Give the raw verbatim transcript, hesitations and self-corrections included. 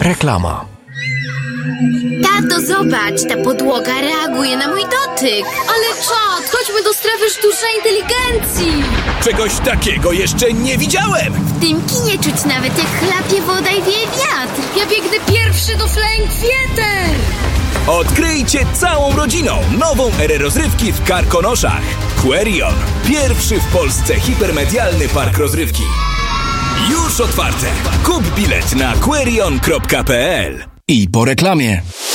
Reklama. Tato, zobacz, ta podłoga reaguje na mój dotyk. Ale czad, chodźmy do strefy sztucznej inteligencji. Czegoś takiego jeszcze nie widziałem. W tym kinie czuć nawet, jak chlapie woda i wieje wiatr. Ja biegnę pierwszy do Flying Theater. Odkryjcie całą rodziną nową erę rozrywki w Karkonoszach. Querion. Pierwszy w Polsce hipermedialny park rozrywki. Już otwarte. Kup bilet na querion kropka p l. I po reklamie.